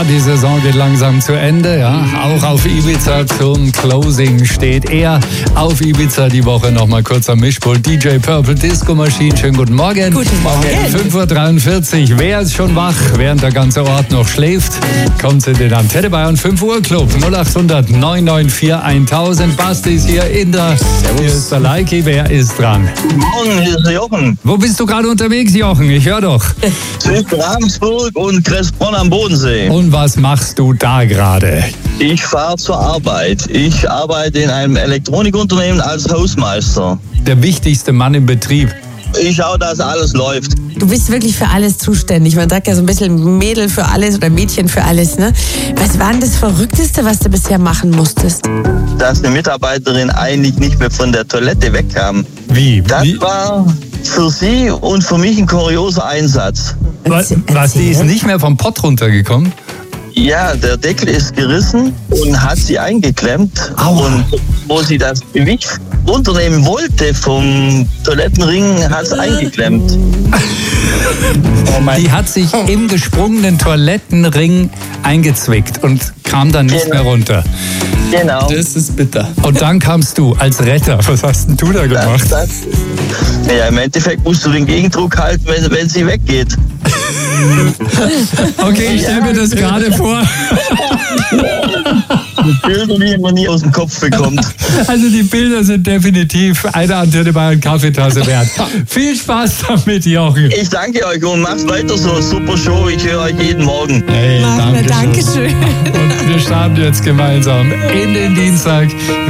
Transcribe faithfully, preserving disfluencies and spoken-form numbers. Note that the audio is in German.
die Saison geht langsam zu Ende. Ja. Auch auf Ibiza zum Closing steht er. Auf Ibiza die Woche nochmal kurz am Mischpult. D J Purple Disco Machine. Schönen guten Morgen. Guten Morgen. fünf Uhr dreiundvierzig. Wer ist schon wach, während der ganze Ort noch schläft? Kommt in den Antenne Bayern fünf Uhr Club. null acht hundert neun neun vier eintausend. Basti ist hier in der... Servus. Hier ist der Leiki. Wer ist dran? Guten Morgen, hier ist der Jochen. Wo bist du gerade unterwegs, Jochen? Ich höre doch. Zwischen Ravensburg und Kressbronn am Bodensee. Und was machst du da gerade? Ich fahre zur Arbeit. Ich arbeite in einem Elektronikunternehmen als Hausmeister. Der wichtigste Mann im Betrieb. Ich schaue, dass alles läuft. Du bist wirklich für alles zuständig. Man sagt ja so ein bisschen Mädel für alles oder Mädchen für alles, ne? Was war denn das Verrückteste, was du bisher machen musstest? Dass eine Mitarbeiterin eigentlich nicht mehr von der Toilette wegkam. Wie? Das Wie? war für sie und für mich ein kurioser Einsatz. Was, was, die ist nicht mehr vom Pott runtergekommen? Ja, der Deckel ist gerissen und hat sie eingeklemmt. Aua. Und wo sie das Gewicht runternehmen wollte vom Toilettenring, hat es eingeklemmt. Oh mein. Die hat sich im gesprungenen Toilettenring eingezwickt und kam dann nicht Genau. mehr runter. Genau. Das ist bitter. Und dann kamst du als Retter. Was hast denn du da gemacht? Das, das, ja, im Endeffekt musst du den Gegendruck halten, wenn, wenn sie weggeht. Okay, ich stelle mir das gerade vor. Bilder, die man nie aus dem Kopf bekommt. Also die Bilder sind definitiv eine Antenne Bayern Kaffeetasse wert. Viel Spaß damit, Jochen. Ich danke euch und macht weiter so. Super Show, ich höre euch jeden Morgen. Hey, Machen wir, danke schön. Dankeschön. Und wir starten jetzt gemeinsam in den Dienstag.